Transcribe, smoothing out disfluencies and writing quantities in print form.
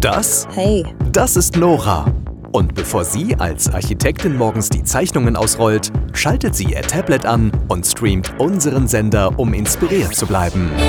Das? Hey. Das ist Nora. Und bevor sie als Architektin morgens die Zeichnungen ausrollt, schaltet sie ihr Tablet an und streamt unseren Sender, um inspiriert zu bleiben.